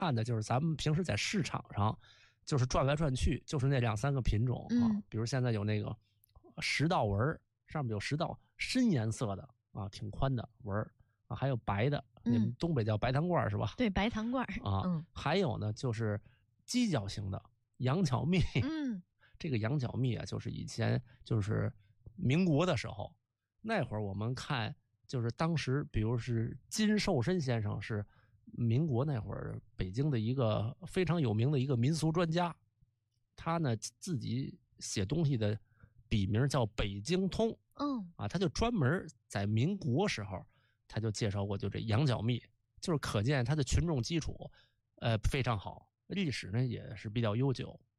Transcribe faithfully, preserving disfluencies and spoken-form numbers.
看的就是咱们平时在市场上就是转来转去就是那两三个品种啊， 嗯、 比如现在有那个十道纹，上面有十道深颜色的啊，挺宽的纹啊，还有白的，你们东北叫白糖罐是吧？ 对，白糖罐啊， 嗯， 还有呢就是犄角型的羊角蜜， 嗯， 这个羊角蜜啊，就是以前就是民国的时候，那会儿我们看就是当时，比如是金寿申先生是民国那会儿北京的一个非常有名的一个民俗专家，他呢自己写东西的笔名叫北京通， 嗯啊，他就专门在民国时候他就介绍过就这羊角蜜，就是可见他的群众基础呃非常好，历史呢也是比较悠久。